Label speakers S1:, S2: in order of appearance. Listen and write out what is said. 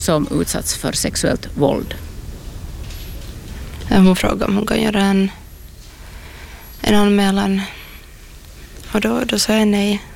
S1: som utsatts för sexuellt våld.
S2: Hon frågar om hon kan göra en anmälan. Och då sa jag nej.